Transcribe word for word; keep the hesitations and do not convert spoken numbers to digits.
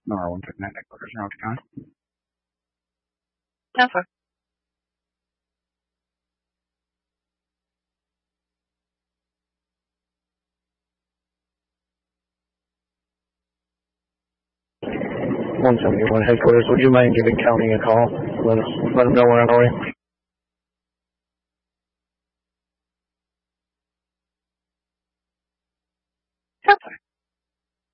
Nora one fifty-nine headquarters, North Carolina. ten four. one seventy-one headquarters, would you mind giving county a call? Let us, let them know we're on our way.